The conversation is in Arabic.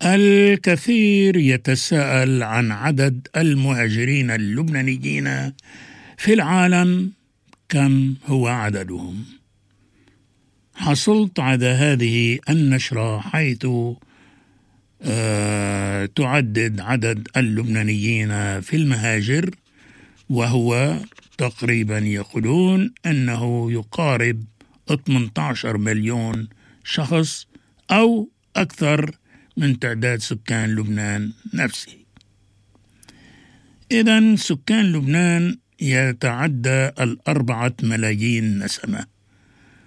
الكثير يتساءل عن عدد المهاجرين اللبنانيين في العالم، كم هو عددهم؟ حصلت على هذه النشرة حيث تعدد عدد اللبنانيين في المهاجر، وهو تقريبا يقولون أنه يقارب 18 مليون شخص أو أكثر من تعداد سكان لبنان نفسه. إذن سكان لبنان يتعدى 4 ملايين نسمة،